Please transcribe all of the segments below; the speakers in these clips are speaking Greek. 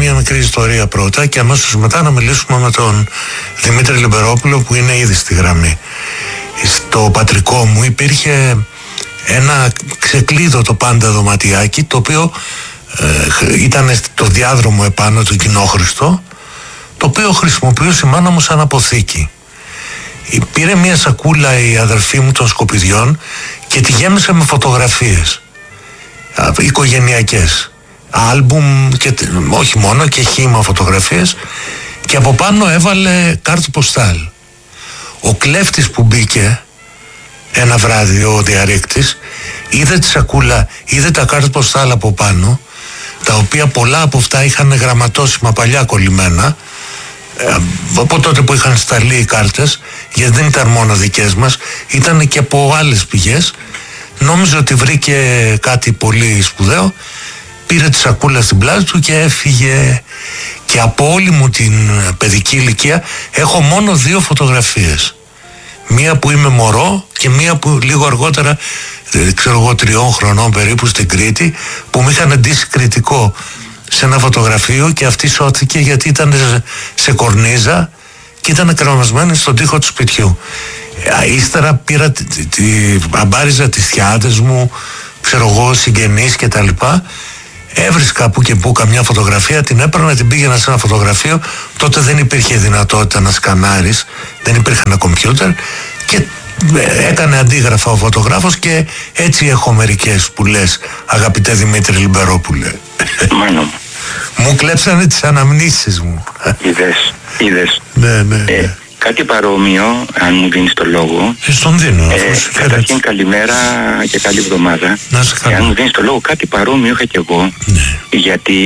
μια μικρή ιστορία πρώτα και αμέσως μετά να μιλήσουμε με τον Δημήτρη Λιμπερόπουλο που είναι ήδη στη γραμμή. Στο πατρικό μου υπήρχε ένα ξεκλείδωτο πάντα δωματιάκι, το οποίο ήταν το διάδρομο επάνω του Κοινόχρηστο, το οποίο χρησιμοποιούσε η μάνα μου σαν αποθήκη. Πήρε μια σακούλα η αδερφή μου των σκουπιδιών και τη γέμισε με φωτογραφίες οικογενειακές, άλμπουμ και όχι μόνο, και χύμα φωτογραφίες, και από πάνω έβαλε κάρτ ποστάλ. Ο κλέφτης που μπήκε ένα βράδυ, ο διαρρήκτης, είδε τη σακούλα, είδε τα κάρτ ποστάλ από πάνω, τα οποία πολλά από αυτά είχαν γραμματόσημα παλιά κολλημένα, από τότε που είχαν σταλεί οι κάρτες, γιατί δεν ήταν μόνο δικές μας, ήταν και από άλλες πηγές. Νόμιζε ότι βρήκε κάτι πολύ σπουδαίο, πήρε τη σακούλα στην πλάτη του και έφυγε. Και από όλη μου την παιδική ηλικία έχω μόνο 2 φωτογραφίες. Μία που είμαι μωρό και μία που λίγο αργότερα, ξέρω εγώ, 3 χρονών περίπου, στην Κρήτη, που με είχαν ντύσει κριτικό σε ένα φωτογραφείο και αυτή σώθηκε γιατί ήταν σε κορνίζα και ήταν κρεμασμένη στον τοίχο του σπιτιού. Ύστερα πήρα αμπάριζα τις θιάδες μου, ξέρω εγώ, συγγενείς και τα λοιπά. Έβρισκα που και που καμιά φωτογραφία, την έπαιρνα, την πήγαινα σε ένα φωτογραφείο. Τότε δεν υπήρχε δυνατότητα να σκανάρεις, δεν υπήρχε ένα κομπιούτερ, και έκανε αντίγραφα ο φωτογράφος, και έτσι έχω μερικές που λες, αγαπητέ Δημήτρη Λιμπερόπουλε. Μάνο. Μου κλέψανε τις αναμνήσεις μου. Είδες. Ναι. Κάτι παρόμοιο, αν μου δίνεις το λόγο. Στον δίνω. Καταρχήν καλημέρα και καλή εβδομάδα. Αν μου δίνεις το λόγο, κάτι παρόμοιο είχα και εγώ. Ναι. Γιατί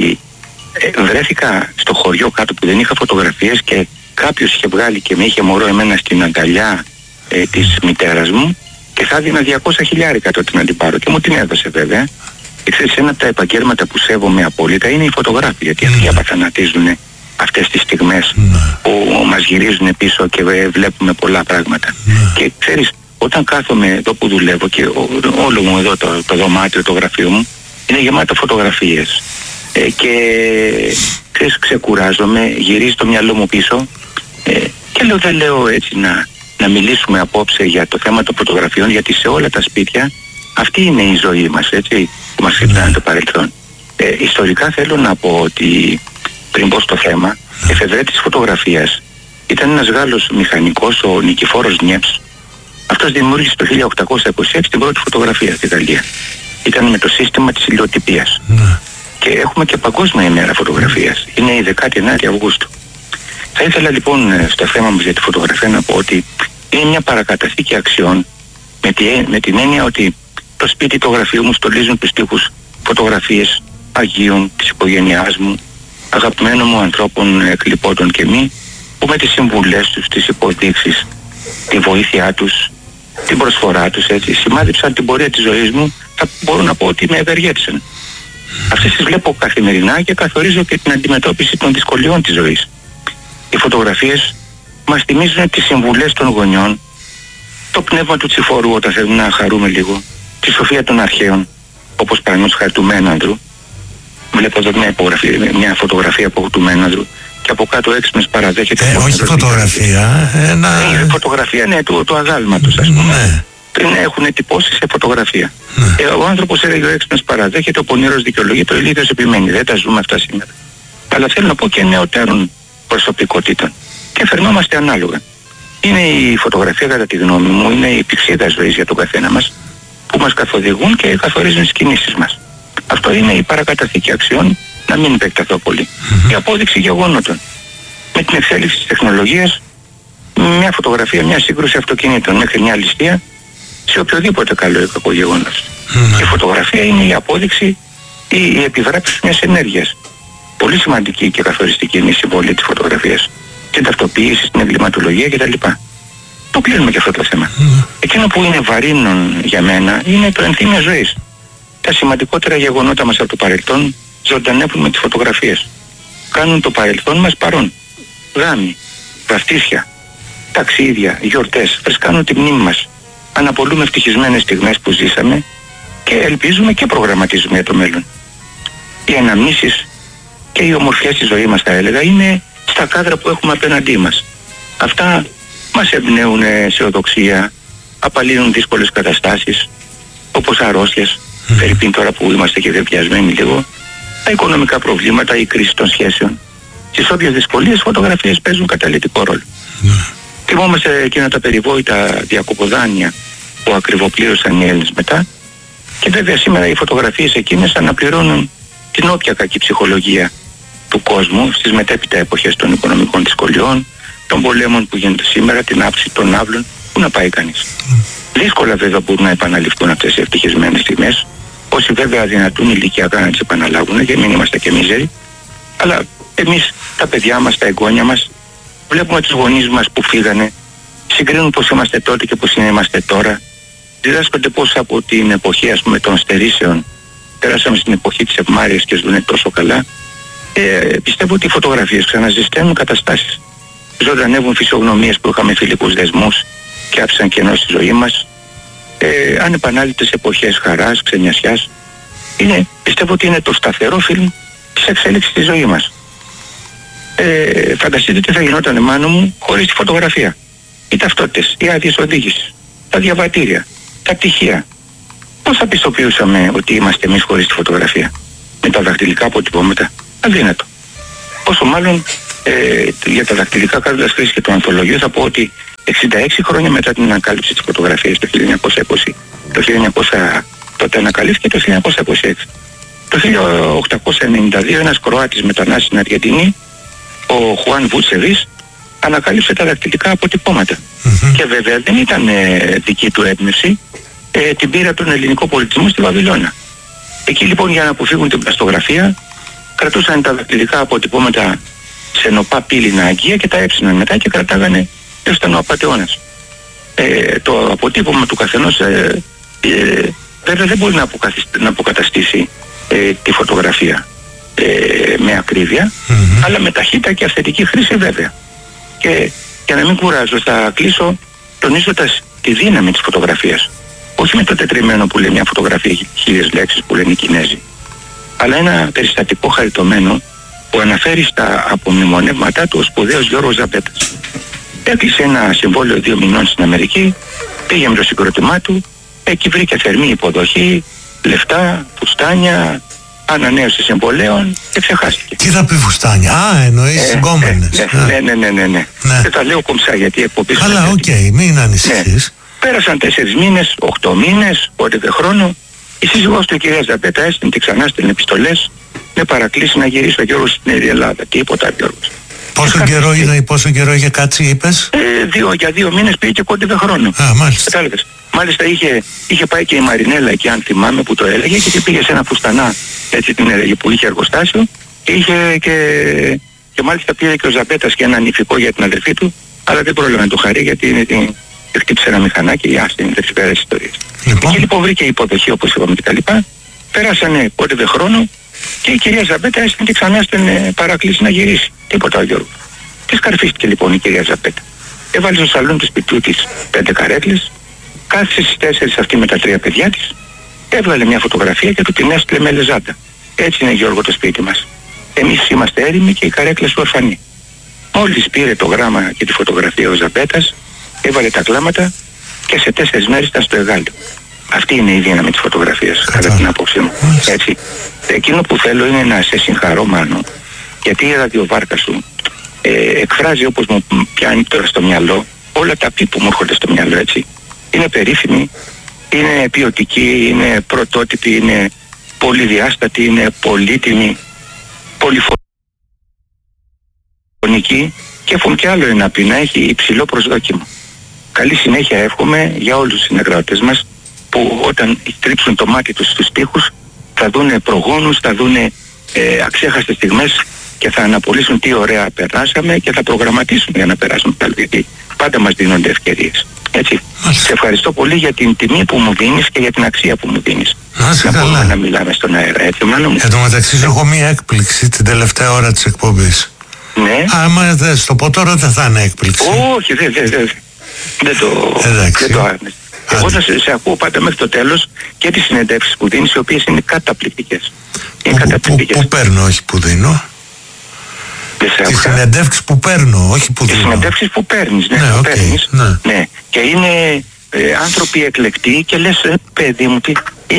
βρέθηκα στο χωριό κάτω που δεν είχα φωτογραφίες και κάποιος είχε βγάλει και με είχε μωρό εμένα στην αγκαλιά της μητέρας μου και θα έδινα 200.000 τότε να την πάρω και μου την έδωσε βέβαια. Και ξέρεις, ένα από τα επαγγέλματα που σέβομαι απόλυτα είναι οι φωτογράφοι, γιατί αυτοί απαθανατίζουν αυτές τις στιγμές που μας γυρίζουν πίσω και βλέπουμε πολλά πράγματα. Και ξέρεις, όταν κάθομαι εδώ που δουλεύω και όλο μου εδώ το δωμάτιο, το γραφείο μου είναι γεμάτο φωτογραφίες, και ξέρεις, ξεκουράζομαι, γυρίζει το μυαλό μου πίσω, και λέω, δεν λέω έτσι να μιλήσουμε απόψε για το θέμα των φωτογραφιών, γιατί σε όλα τα σπίτια αυτή είναι η ζωή μας, έτσι, που μας ξυπνάει το παρελθόν. Ιστορικά θέλω να πω ότι πριν πω στο θέμα, εφευρέτης της φωτογραφίας ήταν ένας Γάλλος μηχανικός, ο Νικηφόρος Νιέψ. Αυτός δημιούργησε το 1826 την πρώτη φωτογραφία στη Γαλλία. Ήταν με το σύστημα της ηλιοτυπίας. Και έχουμε και Παγκόσμια ημέρα φωτογραφίας. Είναι η 19η Αυγούστου. Θα ήθελα λοιπόν στο θέμα μας για τη φωτογραφία να πω ότι είναι μια παρακαταθήκη αξιών, με την έννοια ότι το σπίτι, το γραφείο μου στολίζουν τους τοίχους φωτογραφίες Αγίων, της οικογένειάς μου, αγαπημένων μου ανθρώπων, κλιπώτων και μη, που με τις συμβουλές τους, τις υποδείξεις, τη βοήθειά τους, την προσφορά τους, έτσι, σημάδεψαν την πορεία της ζωής μου. Θα μπορώ να πω ότι με ευεργέτησαν. Αυτές τις βλέπω καθημερινά και καθορίζω και την αντιμετώπιση των δυσκολιών της ζωής. Οι φωτογραφίες μας θυμίζουν τις συμβουλές των γονιών, το πνεύμα του Τσιφόρου όταν θέλουμε να χαρούμε λίγο, τη σοφία των αρχαίων, όπως παραδείγματος χάρη του Μένανδρου. Βλέπω εδώ μια φωτογραφία του Μένανδρου και από κάτω έξυπνες παραδέχεται. Όχι φωτογραφία, φωτογραφία, ναι, του αγάλματος, ας πούμε. Ναι. Πριν έχουν εντυπώσει σε φωτογραφία. Ο άνθρωπος έλεγε, ο έξυπνος παραδέχεται, ο πονηρός δικαιολογείται, ο ηλίθιος επιμένει. Δεν τα ζούμε αυτά σήμερα. Αλλά θέλω να πω και νεωτέρων προσωπικότητων. Και φερνόμαστε ανάλογα. Είναι η φωτογραφία, κατά τη γνώμη μου, είναι η πηξίδα ζωής για τον καθένα μας, που μας καθοδηγούν και καθορίζουν τις κινήσεις μας. Αυτό είναι η παρακαταθήκη αξιών, να μην επεκταθώ πολύ. Η απόδειξη γεγονότων. Με την εξέλιξη της τεχνολογίας, μια φωτογραφία, μια σύγκρουση αυτοκινήτων μέχρι μια ληστεία, σε οποιοδήποτε καλό ή κακό γεγονός. Η φωτογραφία είναι η απόδειξη ή η επιδράψη μιας ενέργειας. Πολύ σημαντική και καθοριστική είναι η συμβολή της φωτογραφίας. Στην ταυτοποίηση, στην εγκληματολογία κτλ. Το κλείνουμε και αυτό το θέμα. Εκείνο που είναι βαρύνων για μένα είναι το ενθύμιο ζωής. Τα σημαντικότερα γεγονότα μας από το παρελθόν ζωντανεύουν με τις φωτογραφίες. Κάνουν το παρελθόν μας παρόν. Γάμοι, βαφτίσια, ταξίδια, γιορτές, φρεσκάνουν τη μνήμη μας. Αναπολούμε ευτυχισμένες στιγμές που ζήσαμε και ελπίζουμε και προγραμματίζουμε για το μέλλον. Οι αναμνήσεις και η ομορφιά στη ζωή μας, θα έλεγα, είναι στα κάδρα που έχουμε απέναντί μας. Αυτά μας εμπνέουν αισιοδοξία, απαλύνουν δύσκολες καταστάσεις, όπως αρρώστιες, φερειπίν τώρα που είμαστε και βεβαιασμένοι λίγο, τα οικονομικά προβλήματα, η κρίση των σχέσεων. Στις όποιες δυσκολίες, φωτογραφίες παίζουν καταλυτικό ρόλο. Θυμόμαστε εκείνα τα περιβόητα διακοποδάνεια που ακριβοπλήρωσαν οι Έλληνες μετά, και βέβαια σήμερα οι φωτογραφίες εκείνες αναπληρώνουν την όποια κακή ψυχολογία του κόσμου στις μετέπειτα εποχές των οικονομικών δυσκολιών, των πολέμων που γίνονται σήμερα, την άψη των ναύλων. Πού να πάει κανείς? Δύσκολα βέβαια μπορούν να επαναληφθούν αυτές οι ευτυχισμένες στιγμές. Όσοι βέβαια αδυνατούν ηλικιακά να τις επαναλάβουν, και μην είμαστε και μίζεροι, αλλά εμείς, τα παιδιά μας, τα εγγόνια μας, βλέπουμε τους γονείς μας που φύγανε, συγκρίνουν πώς είμαστε τότε και πώς είμαστε τώρα, διδάσκονται πώς από την εποχή, ας πούμε, των στερήσεων περάσαμε στην εποχή της ευμάρειας και ζουν τόσο καλά. Πιστεύω ότι οι φωτογραφίες ξαναζεσταίνουν καταστάσεις. Ζωντανεύουν φυσιογνωμίες που είχαμε φιλικούς δεσμούς και άφησαν κενό στη ζωή μας. Ανεπανάληπτες εποχές χαράς, ξενιασιάς. Πιστεύω ότι είναι το σταθερό φιλμ της εξέλιξης της ζωής μας. Φανταστείτε τι θα γινόταν, μάνο μου, χωρίς τη φωτογραφία. Οι ταυτότητες, οι άδειες οδήγησης, τα διαβατήρια, τα πτυχία. Πώς θα πιστοποιούσαμε ότι είμαστε εμείς χωρίς τη φωτογραφία? Με τα δακτυλικά αποτυπώματα? Αδύνατο. Πόσο μάλλον για τα δακτυλικά, κάνοντας χρήση και το ανθολογείο, θα πω ότι 66 χρόνια μετά την ανακάλυψη της φωτογραφίας το 1920, τότε ανακαλύφθηκε το 1926. Το 1892 ένας Κροάτης μετανάστης στην Αργεντινή, ο Χουάν Βούτσεβις, ανακάλυψε τα δακτυλικά αποτυπώματα. Και βέβαια δεν ήταν δική του έμπνευση, την πήρα τον ελληνικό πολιτισμό στη Βαβυλώνα. Εκεί λοιπόν, για να αποφύγουν την πλαστογραφία, κρατούσαν τα δακτυλικά αποτυπώματα σε νοπά πύληνα αγγεία και τα έψιναν μετά και κρατάγανε έως ήταν ο απατεώνας. Το αποτύπωμα του καθενός βέβαια δεν μπορεί να αποκαταστήσει τη φωτογραφία με ακρίβεια, αλλά με ταχύτητα και αυθεντική χρήση βέβαια. Και για να μην κουράζω, θα κλείσω τονίζοντας τη δύναμη της φωτογραφίας. Όχι με το τετριμένο που λέει μια φωτογραφία 1000 λέξεις που λένε οι Κινέζοι, αλλά ένα περιστατικό χαριτωμένο που αναφέρει στα απομνημονεύματά του ο σπουδαίος Γιώργος Ζαμπέτας. Έκλεισε ένα συμβόλαιο 2 μηνών στην Αμερική, πήγε με το συγκρότημά του, εκεί βρήκε θερμή υποδοχή, λεφτά, φουστάνια, ανανέωση συμβολέων και ξεχάστηκε. Τι θα πει φουστάνια? Εννοείς συγκόμενες. Ναι. Δεν τα λέω κομψά γιατί εκπομπής. Αλλά οκ, μην ανησυχείς. Πέρασαν 4 μήνες, 8 μήνες, πότε δε χρόνο. Η σύζυγός του, η κυρία Ζαμπέτα, έστειλε και ξανά στέλνε επιστολές με παρακλήσει να γυρίσει ο Γιώργος στην Νέα Ελλάδα. Τίποτα, Γιώργος. Πόσο καιρό είχε κάτσει, είπες? Για 2 μήνες πήγε και κόντευε χρόνο. Μάλιστα. Κατάλαβες. Μάλιστα είχε πάει και η Μαρινέλα εκεί, αν θυμάμαι, που το έλεγε, και πήγε σε ένα φουστανά, έτσι την έλεγε, που είχε εργοστάσιο, και είχε και μάλιστα πήρε και ο Ζαμπέτας και ένα νηφικό για την αδερφή του, αλλά δεν πρόλαβε να το χαρεί γιατί χτύπησε ένα μηχανάκι, άστην τις πέρας ιστορίες. Εκεί λοιπόν βρήκε υποδοχή, όπως είπαμε, και τα λοιπά. Πέρασανε κόντευε χρόνο και η κυρία Ζαμπέτα έστειλε και ξανά στέλνε παρακλήσει να γυρίσει. Τίποτα ο Γιώργος. Της καρφίστηκε λοιπόν η κυρία Ζαμπέτα. Έβαλε στο σαλόνι του σπιτιού της 5 καρέκλες, κάθισε στις 4 αυτή με τα 3 παιδιά της, έβγαλε μια φωτογραφία και του την έστειλε με λεζάντα. Έτσι είναι, Γιώργο, το σπίτι μας. Εμείς είμαστε έρημοι και οι καρέκλες του ορφανοί. Μόλις πήρε το γράμμα και τη φωτογραφία ο Ζαμπέτας, έβαλε τα κλάματα και σε 4 μέρες ήταν στο Εγάλιο. Αυτή είναι η δύναμη της φωτογραφίας, κατά την άποψή μου. Έτσι. Εκείνο που θέλω είναι να σε συγχαρώ, Μάνο, γιατί η ραδιοβάρκα σου εκφράζει, όπως μου πιάνει τώρα στο μυαλό, όλα τα που μου έρχονται στο μυαλό, έτσι. Είναι περίφημη, είναι ποιοτική, είναι πρωτότυπη, είναι πολυδιάστατη, είναι πολύτιμη, πολυφωνική και έχουν κι άλλο ένα πει, να έχει υψηλό προσδόκιμο. Καλή συνέχεια εύχομαι για όλους τους συνεργάτες μας που όταν τρίψουν το μάτι τους στους τοίχους θα δούνε προγόνους, θα δούνε αξέχαστες στιγμές και θα αναπολύσουν τι ωραία περάσαμε και θα προγραμματίσουν για να περάσουν πάλι, γιατί πάντα μας δίνονται ευκαιρίες. Έτσι. Σε ευχαριστώ πολύ για την τιμή που μου δίνεις και για την αξία που μου δίνεις. Να μπορούμε να μιλάμε στον αέρα, έτσι, μάλλον μου. Εν τω μεταξύ έχω μία έκπληξη την τελευταία ώρα της εκπομπής. Ναι. Άμα δεν στο πω τώρα δεν θα είναι έκπληξη. Όχι, δεν το άρνες. Εγώ θα σε ακούω πάντα μέχρι το τέλος και τις συνεντεύξεις που δίνεις, οι οποίες είναι καταπληκτικές. Που παίρνω, όχι που δίνω. Τις συνεντεύξεις που παίρνω, όχι που δίνω. Τις συνεντεύξεις που παίρνεις, ναι, Ναι, παίρνεις, ναι. ναι. Και είναι άνθρωποι εκλεκτοί και λες, παιδί μου,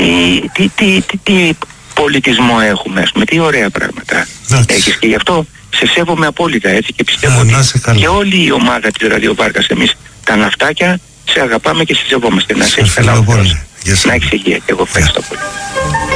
τι πολιτισμό έχουμε, ας πούμε, τι ωραία πράγματα έχεις, και γι' αυτό σε σέβομαι απόλυτα, έτσι, και πιστεύω ότι και όλη η ομάδα της ραδιοβάρκας, εμείς τα ναυτάκια, σε αγαπάμε και σε σεβόμαστε. Να σε έχεις καλά, να έχεις υγεία, και εγώ ευχαριστώ πολύ.